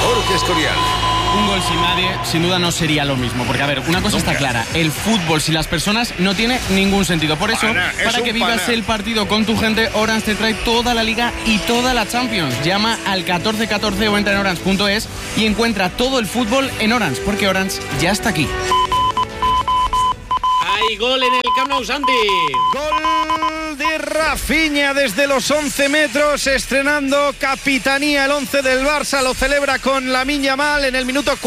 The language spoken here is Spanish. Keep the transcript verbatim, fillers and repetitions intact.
Jorge Escorial. Un gol sin nadie, sin duda no sería lo mismo. Porque, a ver, una cosa está clara. El fútbol sin las personas no tiene ningún sentido. Por eso, Pana, para que vivas pana. el partido con tu gente, Orange te trae toda la Liga y toda la Champions. Llama al catorce catorce o entra en orange punto es y encuentra todo el fútbol en Orange, porque Orange ya está aquí. Hay gol en el Camp Nou, Santi. Gol de Rafinha desde los once metros, estrenando capitanía el once del Barça. Lo celebra con Lamine Yamal en el minuto